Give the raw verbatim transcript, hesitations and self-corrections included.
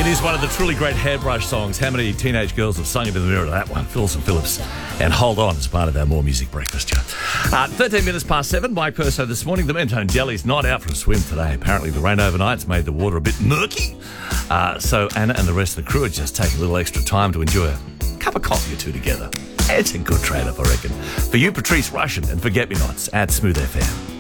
It is one of the truly great Hairbrush songs. How many teenage girls have sung into the mirror to that one? Phyllis and Phillips. And Hold On as part of our More Music Breakfast show. Uh, thirteen minutes past seven. Mike Perso this morning. The Mentone Deli's not out for a swim today. Apparently the rain overnight's made the water a bit murky. Uh, so Anna and the rest of the crew are just taking a little extra time to enjoy a cup of coffee or two together. It's a good trade-off, I reckon. For you, Patrice Rushen, and Forget Me Nots at Smooth F M.